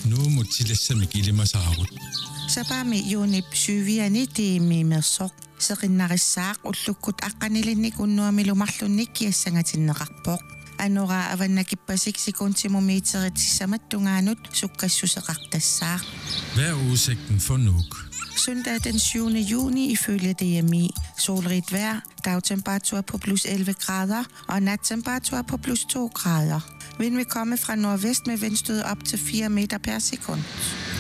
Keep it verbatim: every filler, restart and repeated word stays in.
Nu må tillæssamme gilimasaarut. Sapami junip syviani tiimimersoq seqinnarissaaq ullukkut aqqanilinnik unnuamilumarlunnik kiassangatinneqarpoq anora avannakippasiksikунтимумиитеритсаматтунгаанут суккассусеқартассаақ. Hvad er udsigten for Nuuk? Søndag den syvende juni ifølge D M I. Solrigt vejr, dagtemperatur på plus elleve grader og nattemperatur på plus to grader. Vind vil komme fra nordvest med vindstød op til fire meter per sekund.